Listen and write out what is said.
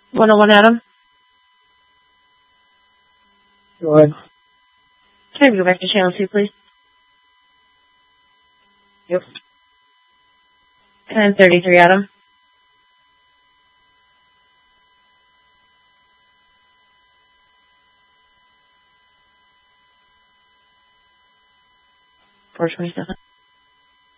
101 Adam. Go ahead. Can I go back to channel 2, please? Yep. 1033 Adam. $427.